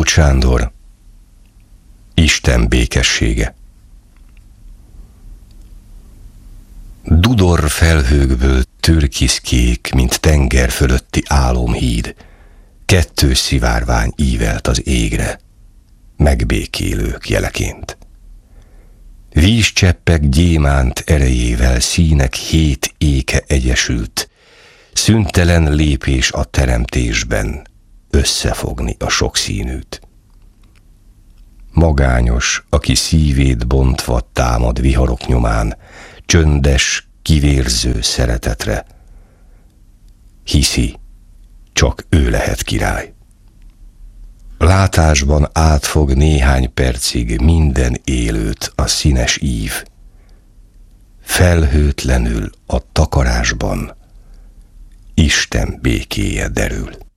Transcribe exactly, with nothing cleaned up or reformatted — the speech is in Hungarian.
Tóth Sándor, Isten békessége. Dudor felhőkből türkiszkék, mint tenger fölötti álomhíd, kettős szivárvány ívelt az égre, megbékélők jeleként. Vízcseppek gyémánt erejével színek hét éke egyesült, szüntelen lépés a teremtésben, összefogni a sokszínűt. Magányos, aki szívét bontva támad viharok nyomán, csöndes, kivérző szeretetre, hiszi, csak ő lehet király. Látásban átfog néhány percig minden élőt a színes ív, felhőtlenül a takarásban Isten békéje derül.